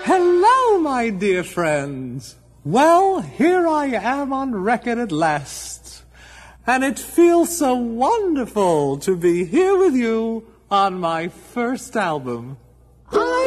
Hello, my dear friends. Well, here I am on record at last. And it feels so wonderful to be here with you on my first album.